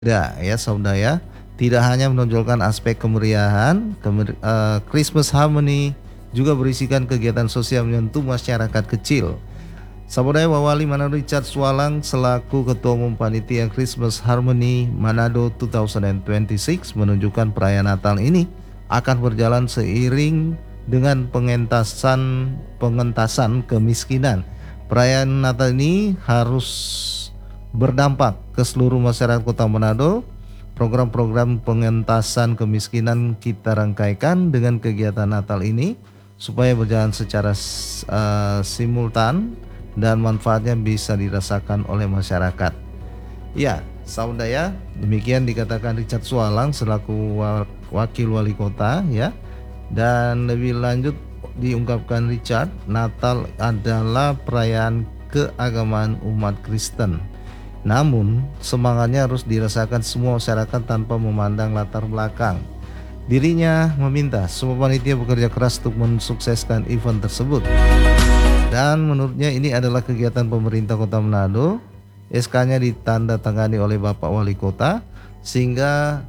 Ya saudara ya, tidak hanya menonjolkan aspek kemeriahan, Christmas Harmony juga berisikan kegiatan sosial menyentuh masyarakat kecil. Saudara Wawali Manado Richard Swalang selaku Ketua Umum Panitia Christmas Harmony Manado 2026 menunjukkan perayaan Natal ini akan berjalan seiring dengan pengentasan kemiskinan. Perayaan Natal ini harus berdampak ke seluruh masyarakat Kota Manado. Program-program pengentasan kemiskinan kita rangkaikan dengan kegiatan Natal ini supaya berjalan secara simultan dan manfaatnya bisa dirasakan oleh masyarakat. Ya, saudara ya, demikian dikatakan Richard Swalang selaku wakil wali kota ya. Dan lebih lanjut diungkapkan Richard, Natal adalah perayaan keagamaan umat Kristen. Namun, semangatnya harus dirasakan semua masyarakat tanpa memandang latar belakang. Dirinya meminta semua panitia bekerja keras untuk mensukseskan event tersebut. Dan menurutnya ini adalah kegiatan pemerintah Kota Manado. SK-nya ditandatangani oleh Bapak Wali Kota, sehingga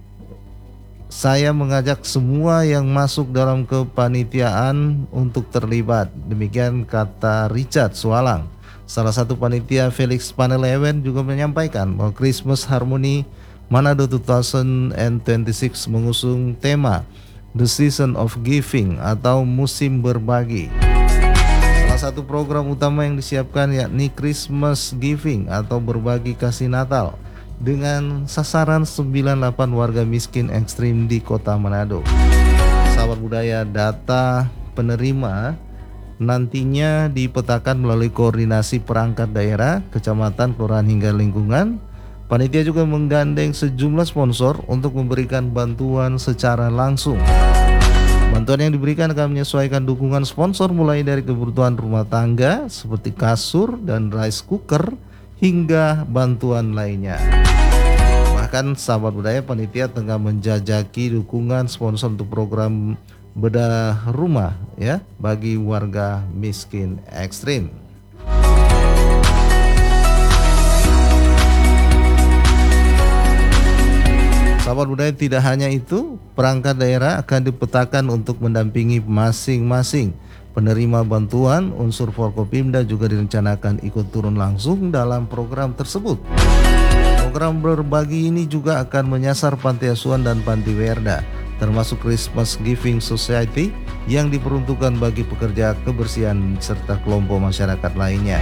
saya mengajak semua yang masuk dalam kepanitiaan untuk terlibat. Demikian kata Richard Swalang. Salah satu panitia Felix Panelewen juga menyampaikan bahwa Christmas Harmony Manado 2026 mengusung tema The Season of Giving atau musim berbagi. Salah satu program utama yang disiapkan yakni Christmas Giving atau berbagi kasih Natal dengan sasaran 98 warga miskin ekstrim di Kota Manado. Sahabat budaya, data penerima nantinya dipetakan melalui koordinasi perangkat daerah, kecamatan, kelurahan hingga lingkungan. Panitia juga menggandeng sejumlah sponsor untuk memberikan bantuan secara langsung. Bantuan yang diberikan akan menyesuaikan dukungan sponsor mulai dari kebutuhan rumah tangga seperti kasur dan rice cooker hingga bantuan lainnya. Bahkan sahabat budaya, panitia tengah menjajaki dukungan sponsor untuk program bedah rumah ya bagi warga miskin ekstrim. Sahabat budaya, tidak hanya itu, perangkat daerah akan dipetakan untuk mendampingi masing-masing penerima bantuan. Unsur Forkopimda juga direncanakan ikut turun langsung dalam program tersebut. Program berbagi ini juga akan menyasar panti asuhan dan panti werda, termasuk Christmas Giving Society yang diperuntukkan bagi pekerja kebersihan serta kelompok masyarakat lainnya.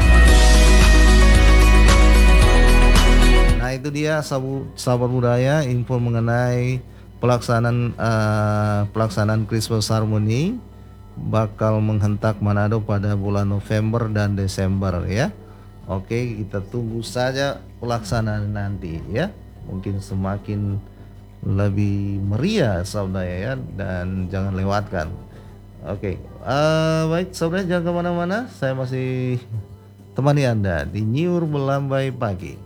Nah, itu dia sahabat budaya info mengenai pelaksanaan Christmas Harmony bakal menghentak Manado pada bulan November dan Desember ya. Oke, kita tunggu saja pelaksanaan nanti ya. Mungkin semakin lebih meriah saudara ya, dan jangan lewatkan. Oke, baik saudara, jangan kemana-mana. Saya masih temani Anda di Nyiur Melambai Pagi.